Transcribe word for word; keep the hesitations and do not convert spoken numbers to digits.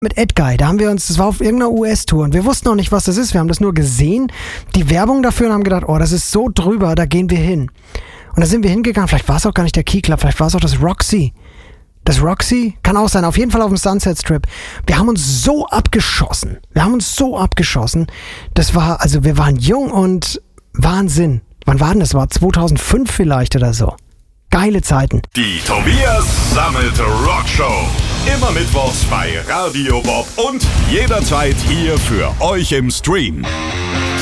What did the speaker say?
mit Edguy, da haben wir uns, das war auf irgendeiner U S-Tour und wir wussten noch nicht, was das ist. Wir haben das nur gesehen, die Werbung dafür und haben gedacht, oh, das ist so drüber, da gehen wir hin. Und da sind wir hingegangen, vielleicht war es auch gar nicht der Key Club, vielleicht war es auch das Roxy. Das Roxy? Kann auch sein, auf jeden Fall auf dem Sunset Strip. Wir haben uns so abgeschossen. Wir haben uns so abgeschossen. Das war, also wir waren jung und Wahnsinn. Wann war denn das? War zweitausendfünf vielleicht oder so. Geile Zeiten. Die Tobias Sammet Rockshow. Immer mittwochs bei Radio Bob und jederzeit hier für euch im Stream.